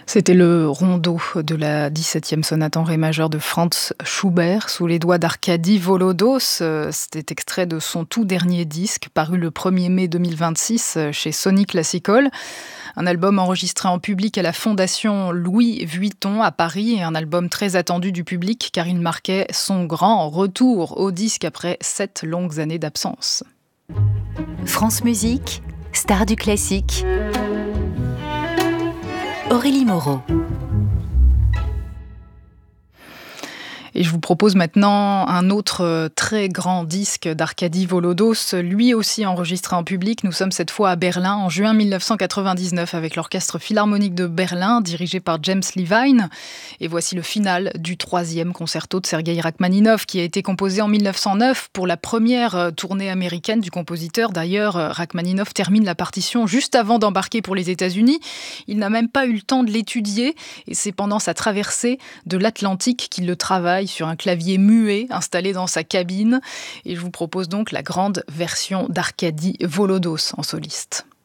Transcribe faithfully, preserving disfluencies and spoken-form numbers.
C'était le rondo de la dix-septième sonate en ré majeur de Franz Schubert, sous les doigts d'Arkady Volodos. C'était extrait de son tout dernier disque, paru le premier mai deux mille vingt-six chez Sony Classical. Un album enregistré en public à la Fondation Louis Vuitton à Paris, et un album très attendu du public car il marquait son grand retour au disque après sept longues années d'absence. France Musique, star du classique. Aurélie Moreau. Et je vous propose maintenant un autre très grand disque d'Arkady Volodos, lui aussi enregistré en public. Nous sommes cette fois à Berlin en juin mille neuf cent quatre-vingt-dix-neuf avec l'Orchestre Philharmonique de Berlin, dirigé par James Levine. Et voici le final du troisième concerto de Sergueï Rachmaninov, qui a été composé en mille neuf cent neuf pour la première tournée américaine du compositeur. D'ailleurs, Rachmaninov termine la partition juste avant d'embarquer pour les États-Unis. Il n'a même pas eu le temps de l'étudier, et c'est pendant sa traversée de l'Atlantique qu'il le travaille sur un clavier muet installé dans sa cabine. Et je vous propose donc la grande version d'Arkady Volodos en soliste.